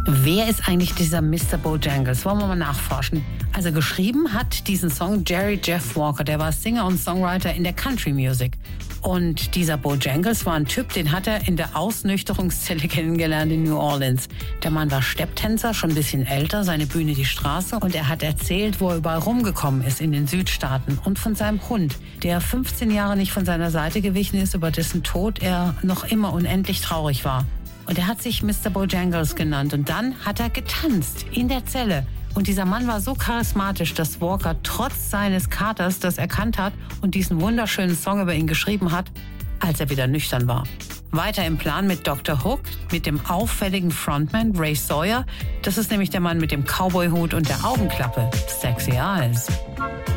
Wer ist eigentlich dieser Mr. Bojangles? Wollen wir mal nachforschen. Also geschrieben hat diesen Song Jerry Jeff Walker. Der war Singer und Songwriter in der Country Music. Und dieser Bojangles war ein Typ, den hat er in der Ausnüchterungszelle kennengelernt in New Orleans. Der Mann war Stepptänzer, schon ein bisschen älter, seine Bühne die Straße. Und er hat erzählt, wo er überall rumgekommen ist in den Südstaaten. Und von seinem Hund, der 15 Jahre nicht von seiner Seite gewichen ist, über dessen Tod er noch immer unendlich traurig war. Und er hat sich Mr. Bojangles genannt. Und dann hat er getanzt in der Zelle. Und dieser Mann war so charismatisch, dass Walker trotz seines Katers das erkannt hat und diesen wunderschönen Song über ihn geschrieben hat, als er wieder nüchtern war. Weiter im Plan mit Dr. Hook, mit dem auffälligen Frontman Ray Sawyer. Das ist nämlich der Mann mit dem Cowboyhut und der Augenklappe. Sexy Eyes.